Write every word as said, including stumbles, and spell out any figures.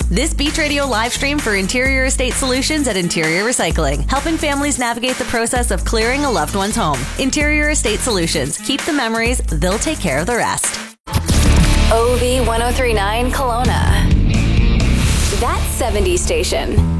This Beach Radio live stream for Interior Estate Solutions at Interior Recycling, helping families navigate the process of clearing a loved one's home. Interior Estate Solutions. Keep the memories. They'll take care of the rest. O V ten thirty-nine Kelowna. That seventies station.